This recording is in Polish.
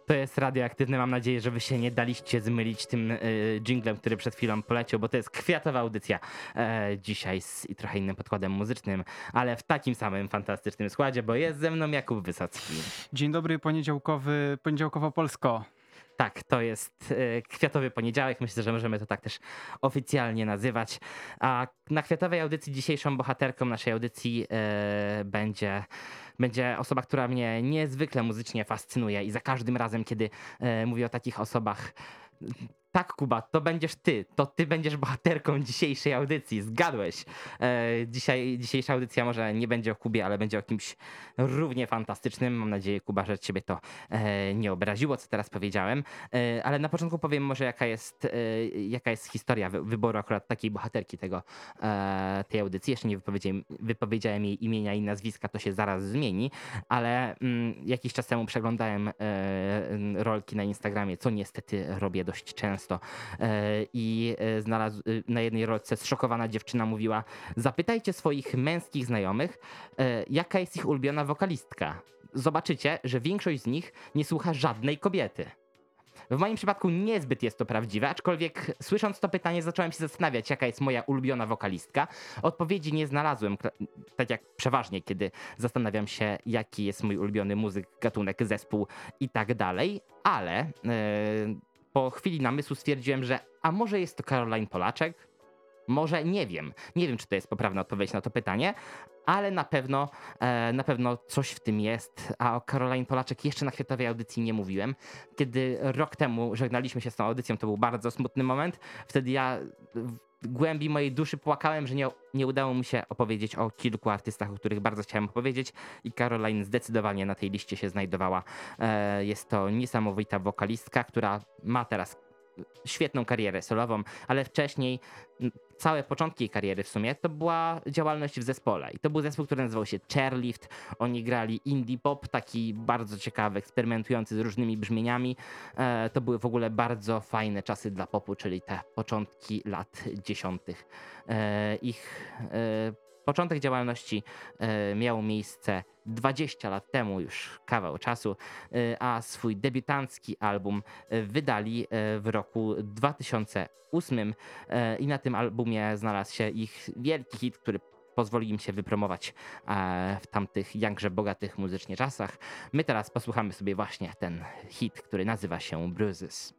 To jest radioaktywne. Mam nadzieję, że wy się nie daliście zmylić tym dżinglem, który przed chwilą poleciał, bo to jest kwiatowa audycja dzisiaj z i trochę innym podkładem muzycznym, ale w takim samym fantastycznym składzie, bo jest ze mną Jakub Wysocki. Dzień dobry, poniedziałkowo Polsko. Tak, to jest kwiatowy poniedziałek. Myślę, że możemy to tak też oficjalnie nazywać. A na kwiatowej audycji dzisiejszą bohaterką naszej audycji będzie osoba, która mnie niezwykle muzycznie fascynuje i za każdym razem, kiedy mówię o takich osobach, tak, Kuba, to ty będziesz bohaterką dzisiejszej audycji, zgadłeś. Dzisiejsza audycja może nie będzie o Kubie, ale będzie o kimś równie fantastycznym. Mam nadzieję, Kuba, że ciebie to nie obraziło, co teraz powiedziałem. Ale na początku powiem może, jaka jest historia wyboru akurat takiej bohaterki tej audycji. Jeszcze nie wypowiedziałem jej imienia i nazwiska, to się zaraz zmieni, ale jakiś czas temu przeglądałem rolki na Instagramie, co niestety robię dość często. I na jednej rolce zszokowana dziewczyna mówiła: zapytajcie swoich męskich znajomych, jaka jest ich ulubiona wokalistka. Zobaczycie, że większość z nich nie słucha żadnej kobiety. W moim przypadku niezbyt jest to prawdziwe, aczkolwiek słysząc to pytanie zacząłem się zastanawiać, jaka jest moja ulubiona wokalistka. Odpowiedzi nie znalazłem, tak jak przeważnie, kiedy zastanawiam się, jaki jest mój ulubiony muzyk, gatunek, zespół i tak dalej, ale po chwili namysłu stwierdziłem, że a może jest to Caroline Polaczek? Może nie wiem. Nie wiem, czy to jest poprawna odpowiedź na to pytanie, ale na pewno coś w tym jest. A o Caroline Polaczek jeszcze na kwiatowej audycji nie mówiłem. Kiedy rok temu żegnaliśmy się z tą audycją, to był bardzo smutny moment. Wtedy ja w głębi mojej duszy płakałem, że nie udało mi się opowiedzieć o kilku artystach, o których bardzo chciałem opowiedzieć, i Caroline zdecydowanie na tej liście się znajdowała. Jest to niesamowita wokalistka, która ma teraz świetną karierę solową, ale wcześniej całe początki jej kariery w sumie to była działalność w zespole. I to był zespół, który nazywał się Chairlift. Oni grali indie pop, taki bardzo ciekawy, eksperymentujący z różnymi brzmieniami. To były w ogóle bardzo fajne czasy dla popu, czyli te początki lat 10. Ich początek działalności miał miejsce 20 lat temu, już kawał czasu, a swój debiutancki album wydali w roku 2008 i na tym albumie znalazł się ich wielki hit, który pozwoli im się wypromować w tamtych jakże bogatych muzycznie czasach. My teraz posłuchamy sobie właśnie ten hit, który nazywa się Bruises.